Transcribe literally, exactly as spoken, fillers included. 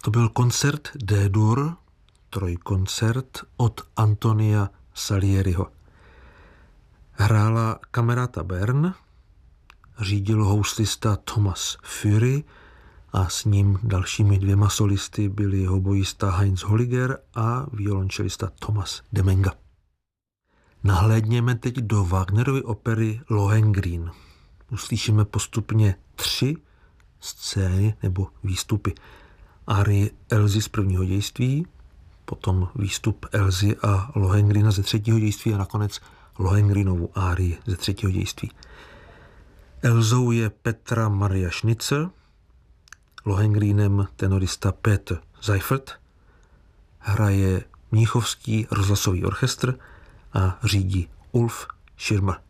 To byl koncert D-dur, trojkoncert od Antonia Salieriho. Hrála Camerata Bern, řídil houslista Thomas Fury a s ním dalšími dvěma solisty byli hoboista Heinz Holliger a violončelista Thomas Demenga. Nahlédněme teď do Wagnerovy opery Lohengrin. Uslyšíme postupně tři scény nebo výstupy. Árii Elzy z prvního dějství, potom výstup Elzy a Lohengrina ze třetího dějství a nakonec Lohengrinovu árii ze třetího dějství. Elzou je Petra Maria Schnitzer, Lohengrinem tenorista Peter Seifert, hraje Mnichovský rozhlasový orchestr a řídí Ulf Schirmer.